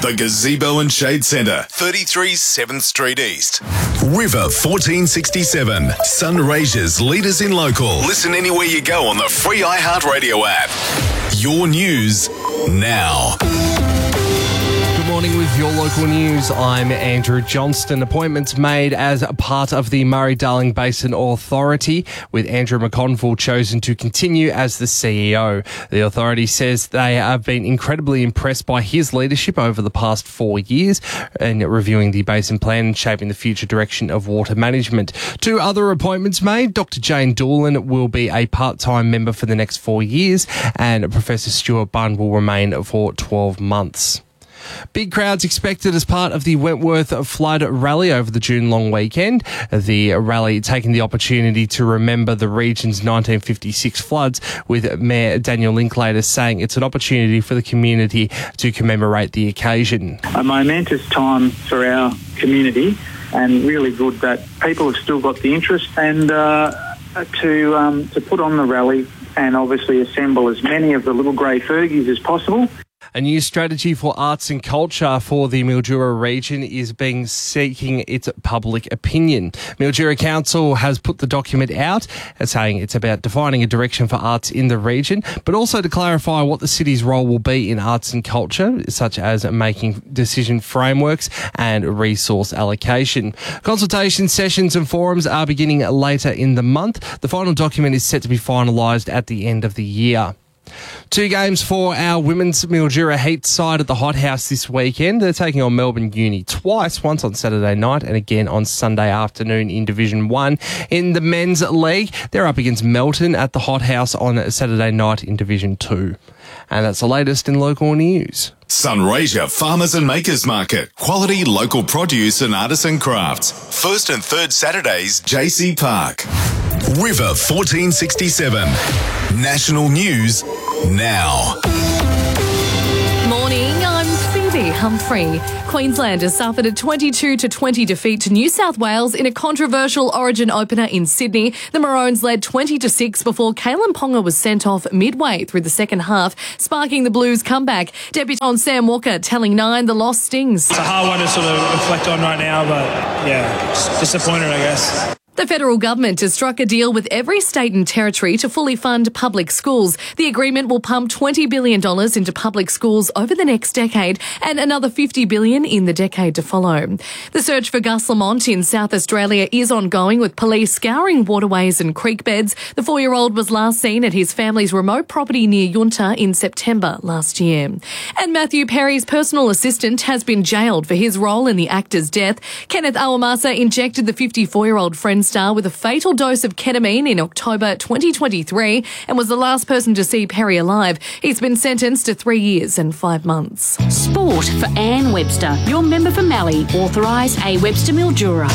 The Gazebo and Shade Centre, 33 7th Street East. River 1467, Sunraysia's leaders in local. Listen anywhere you go on the free iHeartRadio app. Your news now. Good morning with your local news. I'm Andrew Johnston. Appointments made as a part of the Murray-Darling Basin Authority, with Andrew McConville chosen to continue as the CEO. The authority says they have been incredibly impressed by his leadership over the past 4 years in reviewing the basin plan and shaping the future direction of water management. Two other appointments made. Dr. Jane Doolan will be a part-time member for the next 4 years, and Professor Stuart Bunn will remain for 12 months. Big crowds expected as part of the Wentworth Flood Rally over the June long weekend. The rally taking the opportunity to remember the region's 1956 floods, with Mayor Daniel Linklater saying it's an opportunity for the community to commemorate the occasion. A momentous time for our community, and really good that people have still got the interest and to put on the rally and obviously assemble as many of the little grey Fergies as possible. A new strategy for arts and culture for the Mildura region is seeking its public opinion. Mildura Council has put the document out, saying it's about defining a direction for arts in the region, but also to clarify what the city's role will be in arts and culture, such as making decision frameworks and resource allocation. Consultation sessions and forums are beginning later in the month. The final document is set to be finalised at the end of the year. 2 games for our women's Mildura Heat side at the Hot House this weekend. They're taking on Melbourne Uni twice, once on Saturday night and again on Sunday afternoon in Division 1. In the men's league, they're up against Melton at the Hot House on Saturday night in Division 2. And that's the latest in local news. Sunraysia Farmers and Makers Market. Quality local produce and artisan crafts. First and third Saturdays, JC Park. River 1467. National news now. Morning, I'm Phoebe Humphrey. Queensland has suffered a 22-20 defeat to New South Wales in a controversial Origin opener in Sydney. The Maroons led 20-6 before Kalen Ponga was sent off midway through the second half, sparking the Blues' comeback. Debutant Sam Walker telling Nine the loss stings. It's a hard one to sort of reflect on right now, but yeah, just disappointed, I guess. The federal government has struck a deal with every state and territory to fully fund public schools. The agreement will pump $20 billion into public schools over the next decade and another $50 billion in the decade to follow. The search for Gus Lamont in South Australia is ongoing, with police scouring waterways and creek beds. The 4-year-old was last seen at his family's remote property near Yunta in September last year. And Matthew Perry's personal assistant has been jailed for his role in the actor's death. Kenneth Awamasa injected the 54-year-old Friends star with a fatal dose of ketamine in October 2023 and was the last person to see Perry alive. He's been sentenced to 3 years and 5 months. Sport for Anne Webster, your member for Mallee. Authorise A. Webster Mildura.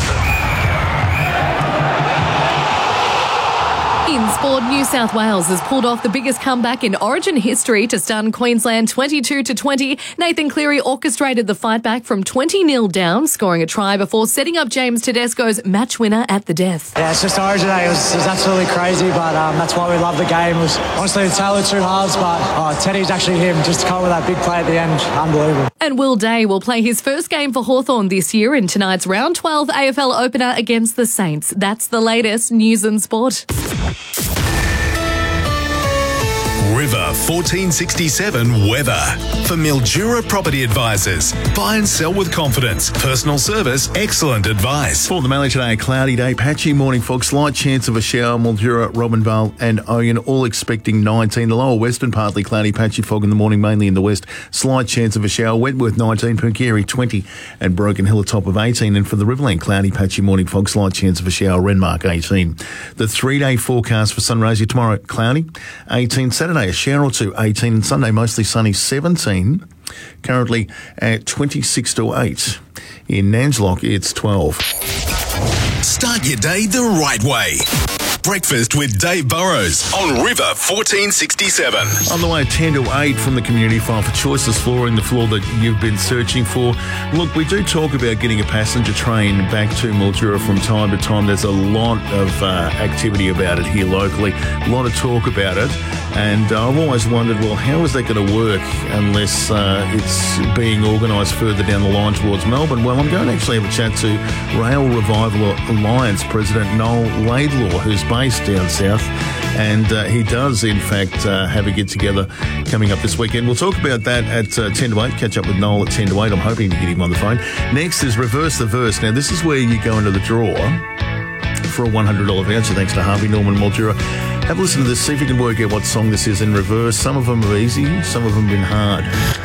In sport, New South Wales has pulled off the biggest comeback in Origin history to stun Queensland 22-20. Nathan Cleary orchestrated the fight back from 20-0 down, scoring a try before setting up James Tedesco's match winner at the death. Yeah, it's just Origin Day. It was absolutely crazy, but that's why we love the game. It was honestly a tale of two halves, but Teddy's actually him. Just to come with that big play at the end, unbelievable. And Will Day will play his first game for Hawthorn this year in tonight's round 12 AFL opener against the Saints. That's the latest news and sport. River 1467 weather. For Mildura Property Advisors. Buy and sell with confidence. Personal service, excellent advice. For the Mallee today, a cloudy day, patchy morning fog, slight chance of a shower. Mildura, Robinvale and Oyen all expecting 19. The lower western partly cloudy, patchy fog in the morning, mainly in the west. Slight chance of a shower. Wentworth 19, Punkerry 20 and Broken Hill a top of 18. And for the Riverland, cloudy, patchy morning fog, slight chance of a shower. Renmark 18. The 3-day forecast for Sunraysia tomorrow, cloudy, 18. Saturday, a shower or two, 18. And Sunday, mostly sunny, 17. Currently at 26 to 8. In Nanslock, it's 12. Start your day the right way. Breakfast with Dave Burrows on River 1467. On the way, 10 to 8 from the community file for Choices Flooring, the floor that you've been searching for. Look, we do talk about getting a passenger train back to Mildura from time to time. There's a lot of activity about it here locally, a lot of talk about it. And I've always wondered, well, how is that going to work unless it's being organised further down the line towards Melbourne? Well, I'm going to actually have a chat to Rail Revival Alliance President Noel Laidlaw, who's based down south, and he does, in fact, have a get-together coming up this weekend. We'll talk about that at 10 to 8, catch up with Noel at 10 to 8. I'm hoping to get him on the phone. Next is Reverse the Verse. Now, this is where you go into the draw for a $100 voucher, thanks to Harvey Norman Mildura. Have a listen to this, see if you can work out what song this is in reverse. Some of them are easy, some of them have been hard.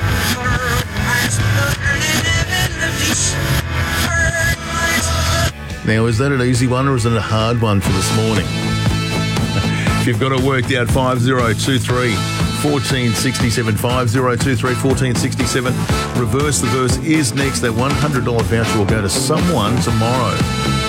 Now, is that an easy one or is it a hard one for this morning? If you've got it worked out, 5023 1467, 5023 1467. Reverse the Verse is next. That $100 voucher will go to someone tomorrow.